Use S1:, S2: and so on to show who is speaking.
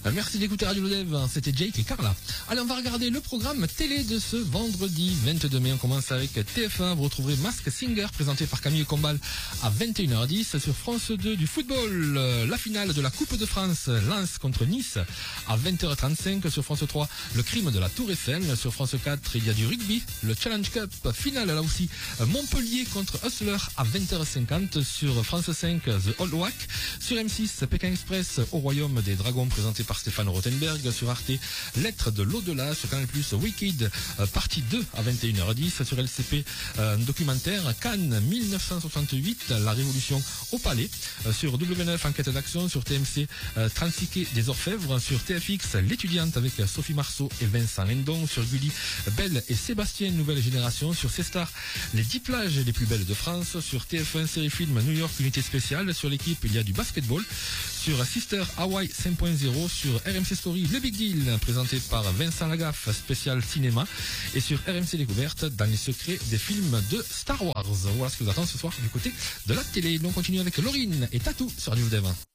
S1: Merci d'écouter Radio Lodev, c'était Jake et Carla. Allez, on va regarder le programme télé de ce vendredi 22 mai. On commence avec TF1, vous retrouverez Mask Singer présenté par Camille Combal à 21h10. Sur France 2 du football, la finale de la Coupe de France, Lens contre Nice à 20h35. Sur France 3, le crime de la Tour Eiffel. Sur France 4, il y a du rugby, le Challenge Cup, finale là aussi, Montpellier contre Hustler à 20h50. Sur France 5, The Old Wack. Sur M6, Pékin Express au Royaume des Dragons présenté par Stéphane Rothenberg. Sur Arte, Lettres de l'au-delà. Sur Canal+, Wicked, partie 2 à 21h10. Sur LCP, un documentaire, Cannes 1968, la révolution au palais. Sur W9, enquête d'action. Sur TMC, Transiqué des Orfèvres. Sur TFX, l'étudiante avec Sophie Marceau et Vincent Lindon. Sur Gulli, Belle et Sébastien, nouvelle génération. Sur C-Star, les 10 plages les plus belles de France. Sur TF1, série film New York, unité spéciale. Sur l'équipe, il y a du basketball. Sur Sister Hawaii 5.0. Sur RMC Story, le Big Deal, présenté par Vincent Lagaffe, spécial cinéma. Et sur RMC Découverte, dans les secrets des films de Star Wars. Voilà ce que vous attend ce soir du côté de la télé. Donc on continue avec Laurine et Tatou sur Radio Dev.